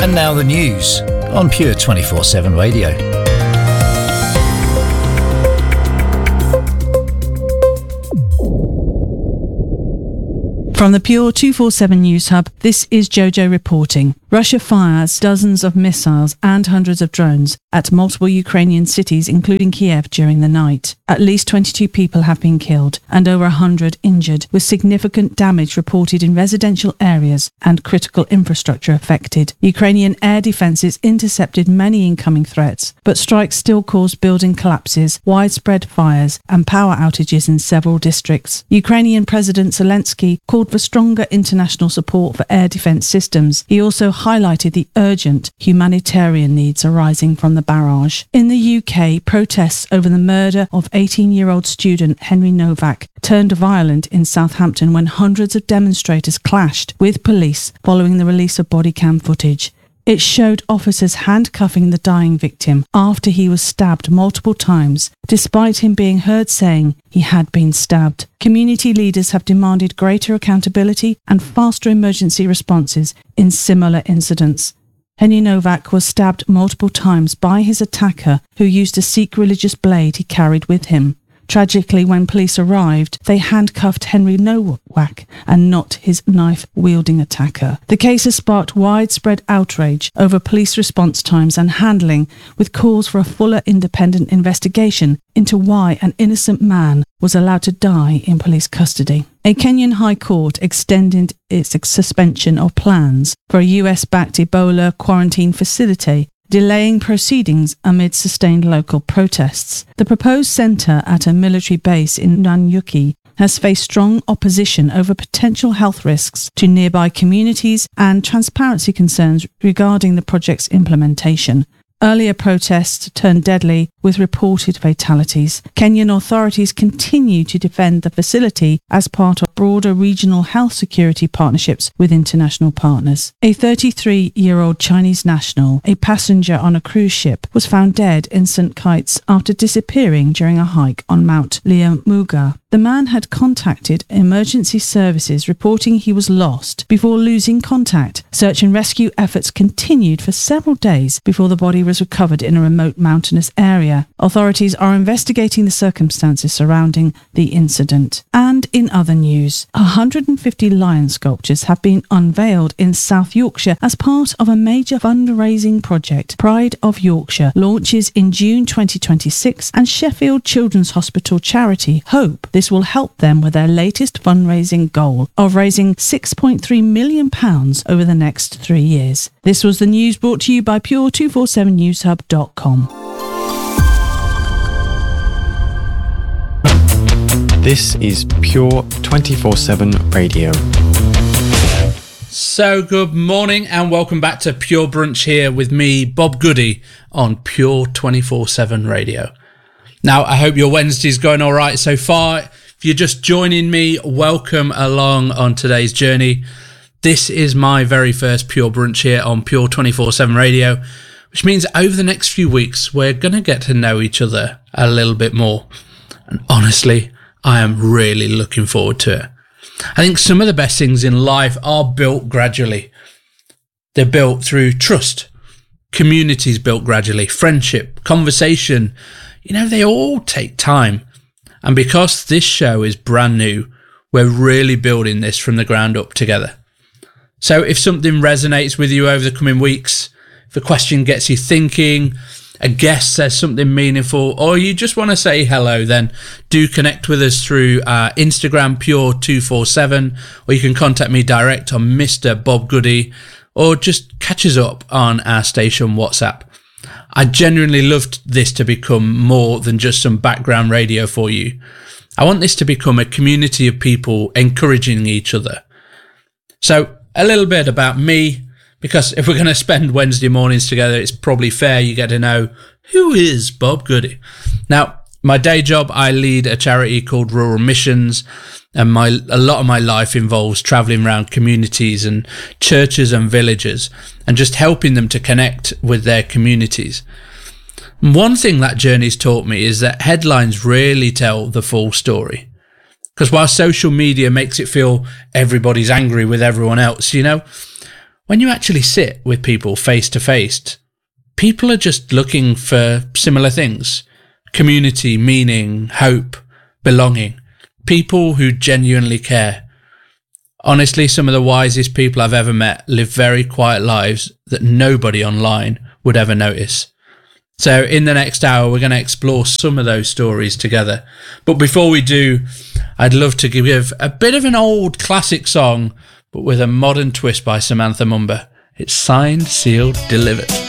And now the news on Pure 24/7 Radio. From the Pure 247 News Hub, this is Jojo reporting. Russia fires dozens of missiles and hundreds of drones at multiple Ukrainian cities, including Kiev, during the night. At least 22 people have been killed and over 100 injured, with significant damage reported in residential areas and critical infrastructure affected. Ukrainian air defences intercepted many incoming threats, but strikes still caused building collapses, widespread fires and power outages in several districts. Ukrainian President Zelensky called for stronger international support for air defence systems. He also highlighted the urgent humanitarian needs arising from the barrage. In the UK, protests over the murder of 18-year-old student Henry Novak turned violent in Southampton when hundreds of demonstrators clashed with police following the release of body cam footage. It showed officers handcuffing the dying victim after he was stabbed multiple times, despite him being heard saying he had been stabbed. Community leaders have demanded greater accountability and faster emergency responses in similar incidents. Henry Novak was stabbed multiple times by his attacker, who used a Sikh religious blade he carried with him. Tragically, when police arrived, they handcuffed Henry Novak and not his knife-wielding attacker. The case has sparked widespread outrage over police response times and handling, with calls for a fuller independent investigation into why an innocent man was allowed to die in police custody. A Kenyan High Court extended its suspension of plans for a US-backed Ebola quarantine facility, delaying proceedings amid sustained local protests. The proposed centre at a military base in Nanyuki has faced strong opposition over potential health risks to nearby communities and transparency concerns regarding the project's implementation. Earlier protests turned deadly with reported fatalities. Kenyan authorities continue to defend the facility as part of broader regional health security partnerships with international partners. A 33-year-old Chinese national, a passenger on a cruise ship, was found dead in St. Kitts after disappearing during a hike on Mount Liamuga. The man had contacted emergency services reporting he was lost before losing contact. Search and rescue efforts continued for several days before the body was recovered in a remote mountainous area. Authorities are investigating the circumstances surrounding the incident. And in other news, 150 lion sculptures have been unveiled in South Yorkshire as part of a major fundraising project. Pride of Yorkshire launches in June 2026, and Sheffield Children's Hospital charity Hope this will help them with their latest fundraising goal of raising £6.3 million over the next 3 years. This was the news brought to you by Pure247newshub.com. This is Pure 24/7 Radio. So good morning and welcome back to Pure Brunch here with me, Bob Goody, on Pure 24/7 Radio. Now, I hope your Wednesday's going all right so far. If you're just joining me, welcome along on today's journey. This is my very first Pure Brunch here on Pure 24/7 Radio, which means over the next few weeks, we're going to get to know each other a little bit more. And honestly, I am really looking forward to it. I think some of the best things in life are built gradually. They're built through trust, communities built gradually, friendship, conversation. You know, they all take time. And because this show is brand new, we're really building this from the ground up together. So if something resonates with you over the coming weeks, if a question gets you thinking, a guest says something meaningful, or you just want to say hello, then do connect with us through Instagram, Pure247, or you can contact me direct on Mr. Bob Goody, or just catch us up on our station WhatsApp. I genuinely loved this to become more than just some background radio for you. I want this to become a community of people encouraging each other. So a little bit about me, because if we're going to spend Wednesday mornings together, it's probably fair you get to know who is Bob Goody. Now, my day job, I lead a charity called Rural Missions, and a lot of my life involves travelling around communities and churches and villages and just helping them to connect with their communities. And one thing that journey's taught me is that headlines rarely tell the full story. Because while social media makes it feel everybody's angry with everyone else, you know, when you actually sit with people face to face, people are just looking for similar things: community, meaning, hope, belonging, people who genuinely care. Honestly, some of the wisest people I've ever met live very quiet lives that nobody online would ever notice. So in the next hour, we're going to explore some of those stories together. But before we do, I'd love to give a bit of an old classic song, but with a modern twist by Samantha Mumba. It's Signed, Sealed, Delivered.